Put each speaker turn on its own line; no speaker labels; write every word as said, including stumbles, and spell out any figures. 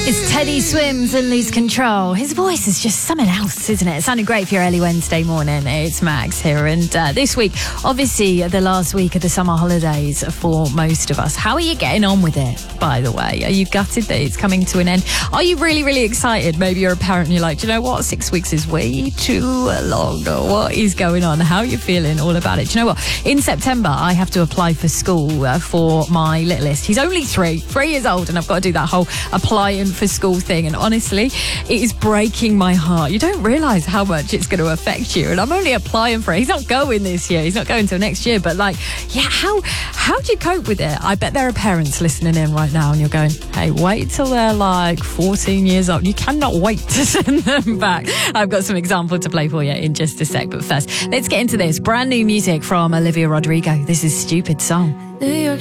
It's Teddy Swims and Lose Control. His voice is just something else, isn't it? It sounded great for your early Wednesday morning. It's Max here. And uh, this week, obviously, the last week of the summer holidays for most of us. How are you getting on with it, by the way? Are you gutted that it's coming to an end? Are you really, really excited? Maybe you're a parent and you're like, do you know what? Six weeks is way too long. What is going on? How are you feeling all about it? Do you know what? In September, I have to apply for school uh, for my littlest. He's only three, three years old, and I've got to do that whole applying for school thing. And honestly, it is breaking my heart. You don't realise how much it's going to affect you. And I'm only applying for it. He's not going this year. He's not going until next year. But like, yeah, how how do you cope with it? I bet there are parents listening in right now and you're going, hey, wait till they're like fourteen years old. You cannot wait to send them back. I've got some example to play for you in just a sec. But first, let's get into this. Brand new music from Olivia Rodrigo. This is Stupid Song. New York